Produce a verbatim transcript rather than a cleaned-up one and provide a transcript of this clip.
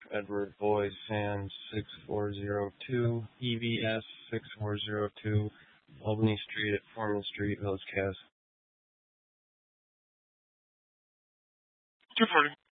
Edward Boy Sands six four zero two, E V S six four zero two, Albany Street at Foreman Street, Village Cast. two forty.